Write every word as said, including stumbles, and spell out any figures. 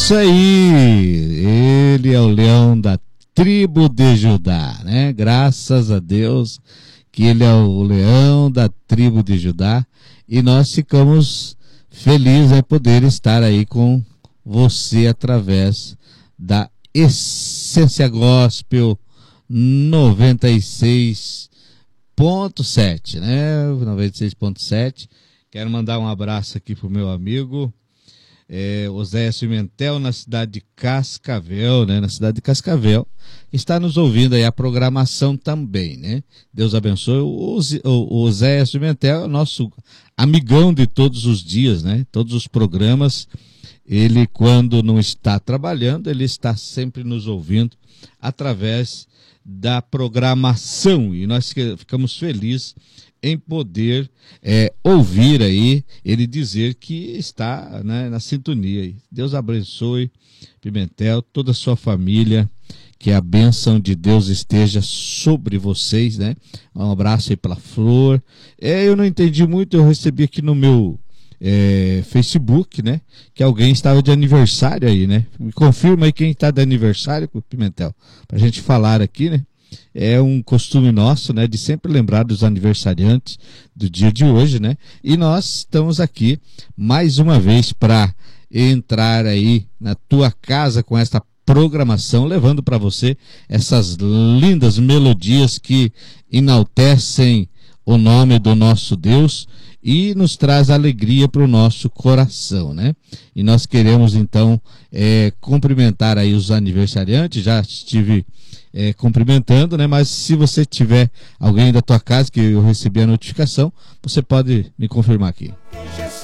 isso aí, ele é o leão da tribo de Judá, né? Graças a Deus que ele é o leão da tribo de Judá e nós ficamos felizes em poder estar aí com você através da Essência Gospel noventa e seis ponto sete, né? noventa e seis ponto sete. Quero mandar um abraço aqui pro meu amigo É, Oséias Pimentel, na cidade de Cascavel, né? Na cidade de Cascavel, está nos ouvindo aí a programação também, né? Deus abençoe. O, o, o Oséias Pimentel é o nosso amigão de todos os dias, né? Todos os programas, ele quando não está trabalhando, ele está sempre nos ouvindo através da programação e nós ficamos felizes em poder é, ouvir aí ele dizer que está, né, na sintonia. Deus abençoe Pimentel, toda a sua família, que a bênção de Deus esteja sobre vocês, né? Um abraço aí pela Flor. É, eu não entendi muito, eu recebi aqui no meu é, Facebook, né? Que alguém estava de aniversário aí, né? Me confirma aí quem está de aniversário com o Pimentel, pra gente falar aqui, né? É um costume nosso, né, de sempre lembrar dos aniversariantes do dia de hoje, né? E nós estamos aqui mais uma vez para entrar aí na tua casa com esta programação, levando para você essas lindas melodias que enaltecem o nome do nosso Deus e nos traz alegria para o nosso coração, né? E nós queremos então é, cumprimentar aí os aniversariantes. Já estive É, cumprimentando, né? Mas se você tiver alguém da tua casa que eu recebi a notificação, você pode me confirmar aqui.